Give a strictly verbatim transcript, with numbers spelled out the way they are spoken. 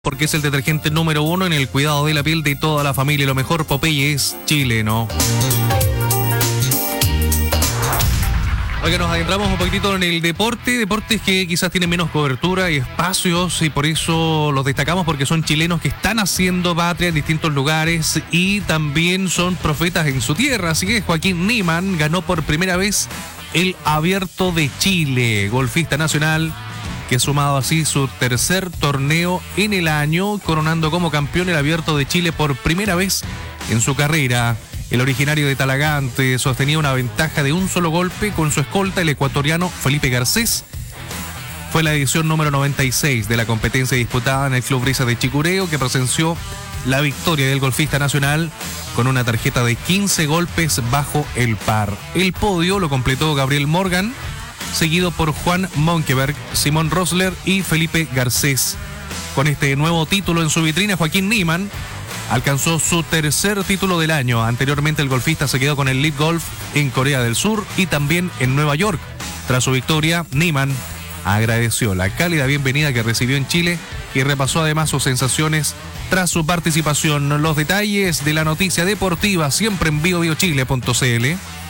porque es el detergente número uno en el cuidado de la piel de toda la familia. Lo mejor, Popeye es chileno. Oiga, nos adentramos un poquitito en el deporte, deportes que quizás tienen menos cobertura y espacios, y por eso los destacamos, porque son chilenos que están haciendo patria en distintos lugares y también son profetas en su tierra. Así que Joaquín Niemann ganó por primera vez el Abierto de Chile, golfista nacional, que ha sumado así su tercer torneo en el año, coronando como campeón el Abierto de Chile por primera vez en su carrera. El originario de Talagante sostenía una ventaja de un solo golpe con su escolta, el ecuatoriano Felipe Garcés. Fue la edición número noventa y seis de la competencia disputada en el Club Brisa de Chicureo, que presenció la victoria del golfista nacional con una tarjeta de quince golpes bajo el par. El podio lo completó Gabriel Morgan, seguido por Juan Monkeberg, Simón Rosler y Felipe Garcés. Con este nuevo título en su vitrina, Joaquín Niemann alcanzó su tercer título del año. Anteriormente el golfista se quedó con el Live Golf en Corea del Sur y también en Nueva York. Tras su victoria, Niemann agradeció la cálida bienvenida que recibió en Chile y repasó además sus sensaciones tras su participación. Los detalles de la noticia deportiva siempre en bio bio chile punto c l.